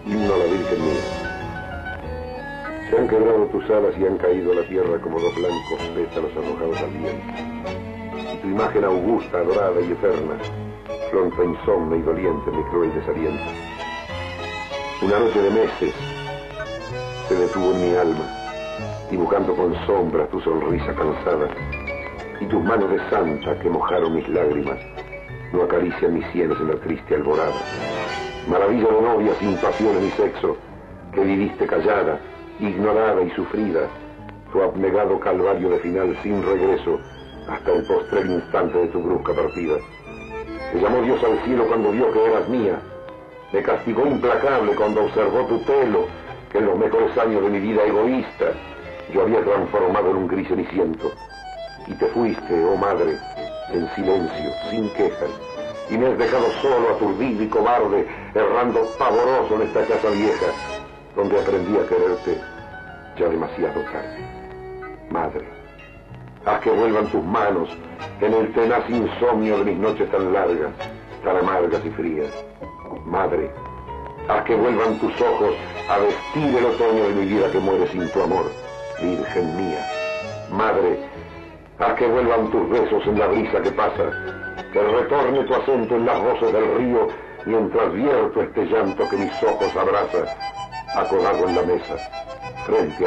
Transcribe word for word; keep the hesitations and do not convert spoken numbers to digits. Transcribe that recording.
Himno a la Virgen mía. Se han quebrado tus alas y han caído a la tierra como dos blancos pétalos arrojados al viento. Y tu imagen augusta, adorada y eterna, flonta insomne y doliente mi cruel desaliento. Una noche de meses se detuvo en mi alma, dibujando con sombra tu sonrisa cansada, y tus manos de santa que mojaron mis lágrimas no acarician mis sienes en la triste alborada. Maravilla de novia sin pasión ni sexo, que viviste callada, ignorada y sufrida, tu abnegado calvario de final sin regreso hasta el postrer instante de tu brusca partida. Te llamó Dios al cielo cuando vio que eras mía, me castigó implacable cuando observó tu pelo, que en los mejores años de mi vida egoísta yo había transformado en un gris ceniciento. Y te fuiste, oh madre, en silencio, sin quejas, y me has dejado solo, aturdido y cobarde, errando pavoroso en esta casa vieja, donde aprendí a quererte ya demasiado tarde. Madre, haz que vuelvan tus manos en el tenaz insomnio de mis noches tan largas, tan amargas y frías. Madre, haz que vuelvan tus ojos a vestir el otoño de mi vida que muere sin tu amor, Virgen mía. Madre, haz que vuelvan tus besos en la brisa que pasa, que retorne tu acento en las voces del río, mientras vierto este llanto que mis ojos abraza, acodado en la mesa, frente a